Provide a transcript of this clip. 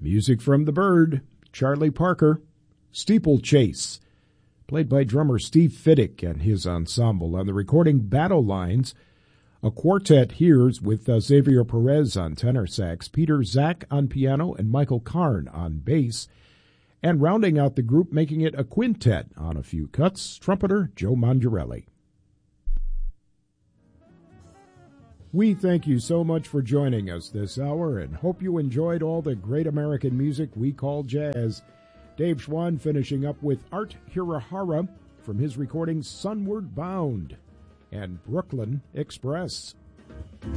Music from the Bird, Charlie Parker. Steeplechase, played by drummer Steve Fiddick and his ensemble. On the recording, Battle Lines. A quartet here's with Xavier Perez on tenor sax, Peter Zach on piano, and Michael Karn on bass. And rounding out the group, making it a quintet on a few cuts, trumpeter Joe Mangiarelli. We thank you so much for joining us this hour and hope you enjoyed all the great American music we call jazz. Dave Schwann finishing up with Art Hirahara from his recording Sunward Bound and Brooklyn Express.